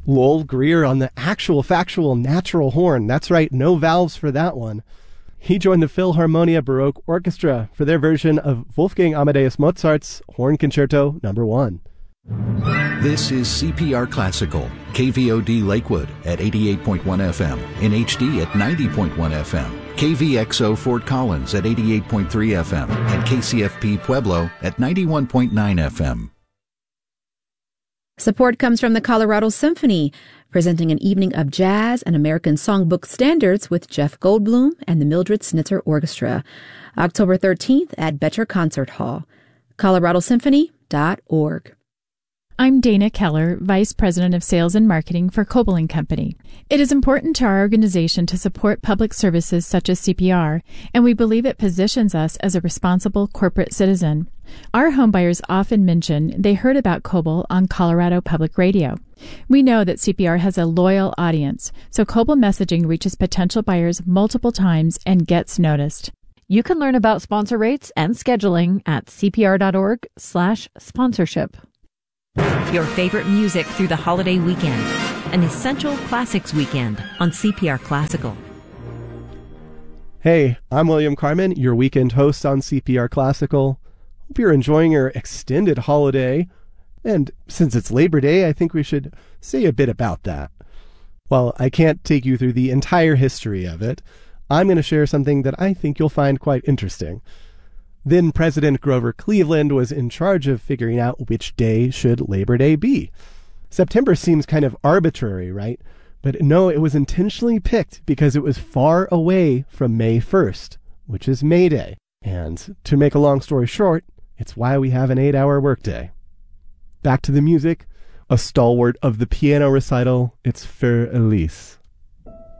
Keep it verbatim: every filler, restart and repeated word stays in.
Lowell Greer on the actual, factual, natural horn. That's right, no valves for that one. He joined the Philharmonia Baroque Orchestra for their version of Wolfgang Amadeus Mozart's Horn Concerto Number One. This is C P R Classical, K V O D Lakewood at eighty-eight point one F M, in H D at ninety point one F M, K V X O Fort Collins at eighty-eight point three F M, and K C F P Pueblo at ninety-one point nine F M. Support comes from the Colorado Symphony, presenting an evening of jazz and American songbook standards with Jeff Goldblum and the Mildred Snitzer Orchestra, October thirteenth at Betcher Concert Hall. colorado symphony dot org. I'm Dana Keller, Vice President of Sales and Marketing for Coble and Company. It is important to our organization to support public services such as C P R, and we believe it positions us as a responsible corporate citizen. Our homebuyers often mention they heard about Coble on Colorado Public Radio. We know that C P R has a loyal audience, so Coble messaging reaches potential buyers multiple times and gets noticed. You can learn about sponsor rates and scheduling at cpr.org slash sponsorship. Your favorite music through the holiday weekend. An Essential Classics weekend on C P R Classical. Hey, I'm William Carmen, your weekend host on C P R Classical. Hope you're enjoying your extended holiday. And since it's Labor Day, I think we should say a bit about that. While I can't take you through the entire history of it, I'm going to share something that I think you'll find quite interesting. Then President Grover Cleveland was in charge of figuring out which day should Labor Day be. September seems kind of arbitrary, right? But no, it was intentionally picked because it was far away from May first, which is May Day. And to make a long story short, it's why we have an eight-hour workday. Back to the music, a stalwart of the piano recital, it's Für Elise.